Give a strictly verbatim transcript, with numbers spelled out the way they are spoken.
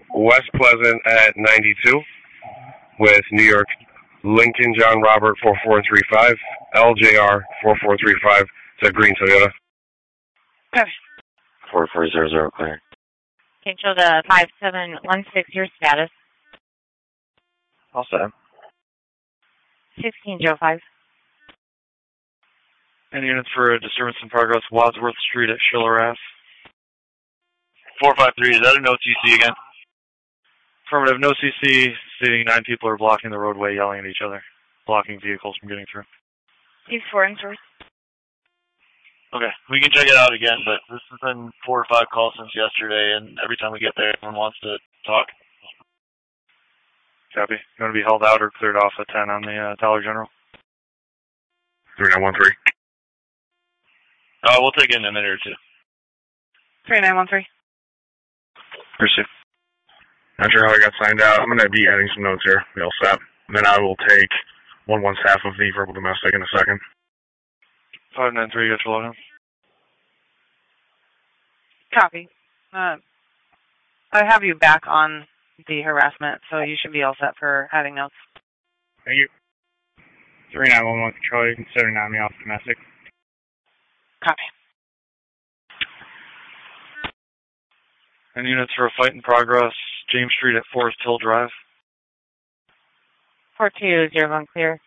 West Pleasant at ninety-two with New York Lincoln John Robert four four three five, L J R four four three five to Green Toyota. Okay. four four zero zero clear. Okay, show the five seven one six, your status. All set. sixteen Joe five. Any units for a disturbance in progress, Wadsworth Street at Schiller Ave? four five three, is that a no C C again? Affirmative, no C C, stating nine people are blocking the roadway, yelling at each other, blocking vehicles from getting through. He's four and first. Okay, we can check it out again, but this has been four or five calls since yesterday, and every time we get there, everyone wants to talk. Copy. You want to be held out or cleared off at ten on the uh, Dollar General? three nine one three. Uh, we'll take it in a minute or two. three nine one three. Receive. Not sure how I got signed out. I'm going to be adding some notes here. We all set. And then I will take one one staff of the verbal domestic in a second. five nine three, you got your load on? Copy. Uh, I have you back on the harassment, so you should be all set for adding notes. Thank you. three nine one one Control, you can seven nine me off domestic. Copy. Any units for a fight in progress, James Street at Forest Hill Drive? four two zero one clear.